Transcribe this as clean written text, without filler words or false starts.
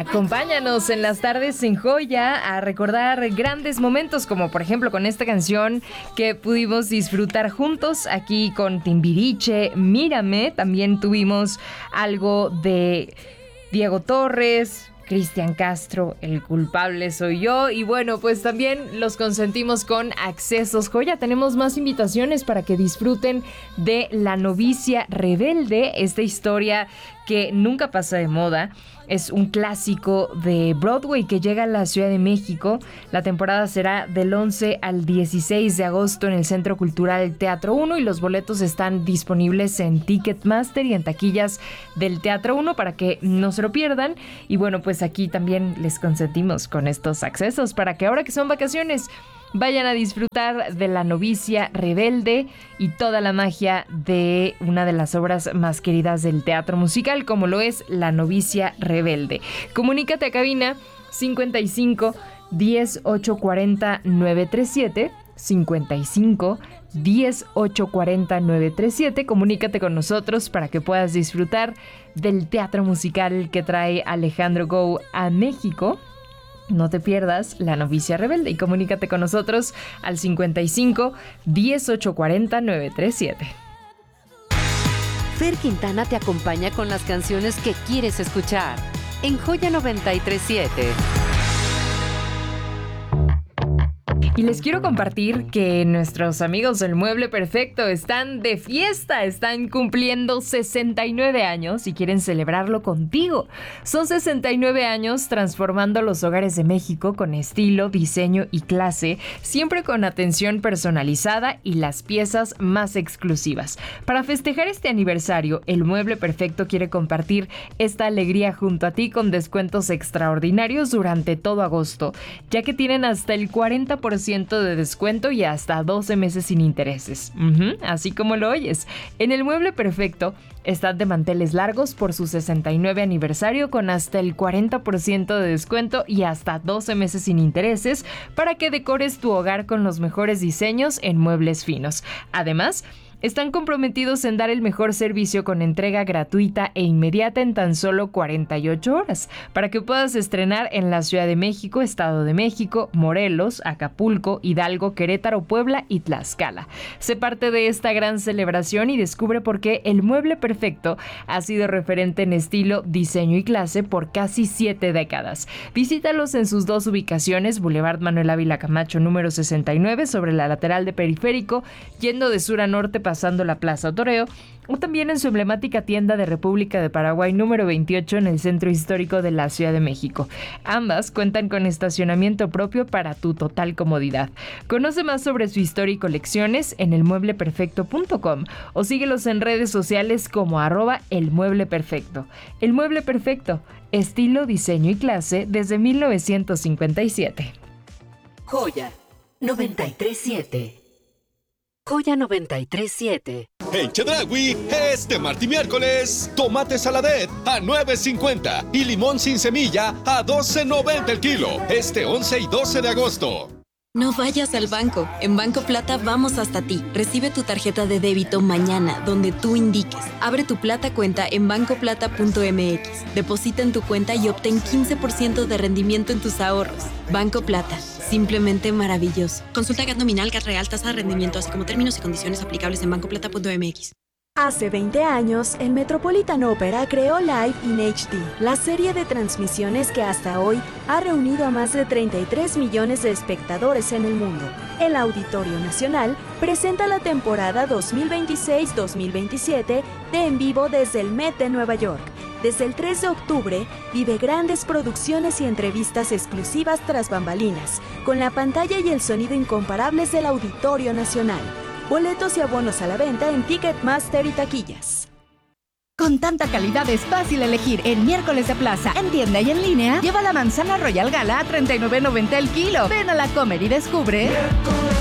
Acompáñanos en las tardes en Joya a recordar grandes momentos, como por ejemplo con esta canción que pudimos disfrutar juntos aquí con Timbiriche, Mírame. También tuvimos algo de Diego Torres, Cristian Castro, El culpable soy yo. Y bueno, pues también los consentimos con Accesos Joya. Tenemos más invitaciones para que disfruten de La novicia rebelde, esta historia que nunca pasa de moda. Es un clásico de Broadway que llega a la Ciudad de México. La temporada será del 11 al 16 de agosto en el Centro Cultural Teatro 1 y los boletos están disponibles en Ticketmaster y en taquillas del Teatro 1 para que no se lo pierdan. Y bueno, pues aquí también les consentimos con estos accesos para que ahora que son vacaciones vayan a disfrutar de La novicia rebelde y toda la magia de una de las obras más queridas del teatro musical, como lo es La novicia rebelde. Comunícate a cabina 55 10 840 937, 55 10 840 937. Comunícate con nosotros para que puedas disfrutar del teatro musical que trae Alejandro Gou a México. No te pierdas La novicia rebelde y comunícate con nosotros al 55 10 840 937. Fer Quintana te acompaña con las canciones que quieres escuchar en Joya 93.7. Y les quiero compartir que nuestros amigos del Mueble Perfecto están de fiesta, están cumpliendo 69 años y quieren celebrarlo contigo. Son 69 años transformando los hogares de México con estilo, diseño y clase, siempre con atención personalizada y las piezas más exclusivas. Para festejar este aniversario, el Mueble Perfecto quiere compartir esta alegría junto a ti con descuentos extraordinarios durante todo agosto, ya que tienen hasta el 40% de descuento y hasta 12 meses sin intereses. Así como lo oyes. En el Mueble Perfecto están de manteles largos por su 69 aniversario con hasta el 40% de descuento y hasta 12 meses sin intereses para que decores tu hogar con los mejores diseños en muebles finos. Además, están comprometidos en dar el mejor servicio con entrega gratuita e inmediata en tan solo 48 horas, para que puedas estrenar en la Ciudad de México, Estado de México, Morelos, Acapulco, Hidalgo, Querétaro, Puebla y Tlaxcala. Sé parte de esta gran celebración y descubre por qué el Mueble Perfecto ha sido referente en estilo, diseño y clase por casi 7 décadas. Visítalos en sus dos ubicaciones, Boulevard Manuel Ávila Camacho número 69 sobre la lateral de Periférico, yendo de sur a norte pasando la Plaza Toreo, o también en su emblemática tienda de República de Paraguay número 28 en el Centro Histórico de la Ciudad de México. Ambas cuentan con estacionamiento propio para tu total comodidad. Conoce más sobre su historia y colecciones en elmuebleperfecto.com o síguelos en redes sociales como @elmuebleperfecto. El Mueble Perfecto, estilo, diseño y clase desde 1957. Joya 93.7. Joya 93.7. En Chedraui, este martes y miércoles, tomate saladet a $9.50 y limón sin semilla a $12.90 el kilo. Este 11 y 12 de agosto. No vayas al banco. En Banco Plata vamos hasta ti. Recibe tu tarjeta de débito mañana, donde tú indiques. Abre tu Plata cuenta en bancoplata.mx. Deposita en tu cuenta y obtén 15% de rendimiento en tus ahorros. Banco Plata. Simplemente maravilloso. Consulta GAT nominal, GAT real, tasa de rendimiento, así como términos y condiciones aplicables en bancoplata.mx. Hace 20 años, el Metropolitan Opera creó Live in HD, la serie de transmisiones que hasta hoy ha reunido a más de 33 millones de espectadores en el mundo. El Auditorio Nacional presenta la temporada 2026-2027 de En Vivo desde el Met de Nueva York. Desde el 3 de octubre, vive grandes producciones y entrevistas exclusivas tras bambalinas, con la pantalla y el sonido incomparables del Auditorio Nacional. Boletos y abonos a la venta en Ticketmaster y taquillas. Con tanta calidad es fácil elegir en Miércoles de Plaza. En tienda y en línea, lleva la manzana Royal Gala a $39.90 el kilo. Ven a la Comer y descubre